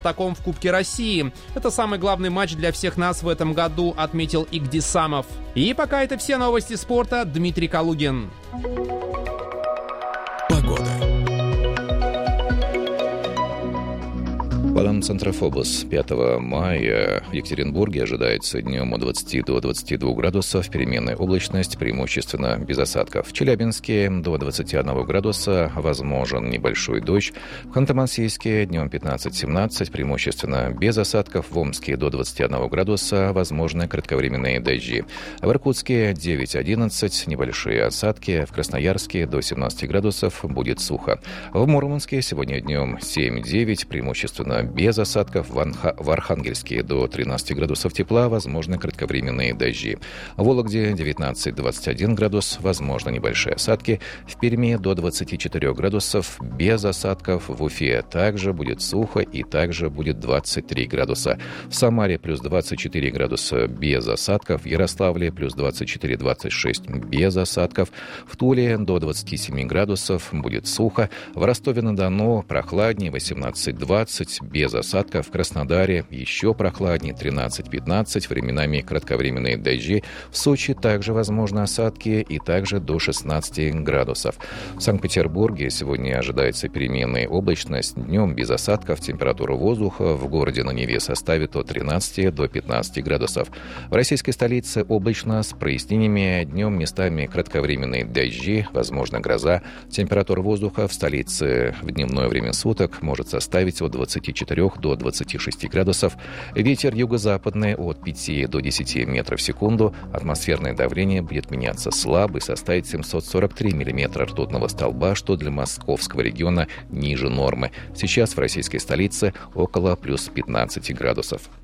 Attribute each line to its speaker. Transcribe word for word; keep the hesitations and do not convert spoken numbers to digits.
Speaker 1: таком в Кубке России. Это самый главный матч для всех нас в этом году, отметил Игдисамов. И пока это все новости спорта. Дмитрий Калугин.
Speaker 2: Погода.
Speaker 3: По данным Центрофобос, пятого мая в Екатеринбурге ожидается днем от двадцати до двадцати двух градусов, переменная облачность, преимущественно без осадков. В Челябинске до двадцати одного градуса, возможен небольшой дождь. В Ханты-Мансийске днем пятнадцать-семнадцать, преимущественно без осадков. В Омске до двадцати одного градуса, возможны кратковременные дожди. В Иркутске девять-одиннадцать, небольшие осадки. В Красноярске до семнадцати градусов, будет сухо. В Мурманске сегодня днем семь-девять, преимущественно без осадков. В, Анха... в Архангельске до тринадцати градусов тепла, возможны кратковременные дожди. В Вологде девятнадцать-двадцать один градус, возможно небольшие осадки. В Перми до двадцати четырёх градусов, без осадков. В Уфе также будет сухо и также будет двадцать три градуса. В Самаре плюс двадцать четыре градуса без осадков. В Ярославле плюс двадцать четыре-двадцать шесть без осадков. В Туле до двадцати семи градусов, будет сухо. В Ростове-на-Дону прохладнее, восемнадцать-двадцать без осадков. В Краснодаре еще прохладнее, тринадцать-пятнадцать, временами кратковременные дожди. В Сочи также возможны осадки и также до шестнадцати градусов. В Санкт-Петербурге сегодня ожидается переменная облачность. Днем без осадков, температура воздуха в городе на Неве составит от тринадцати до пятнадцати градусов. В российской столице облачно с прояснениями. Днем местами кратковременные дожди, возможно гроза. Температура воздуха в столице в дневное время суток может составить от двадцати четырёх до двадцати шести градусов. Ветер юго-западный от пяти до десяти метров в секунду. Атмосферное давление будет меняться слабо и составить семьсот сорок три миллиметра ртутного столба, что для московского региона ниже нормы. Сейчас в российской столице около плюс пятнадцати градусов.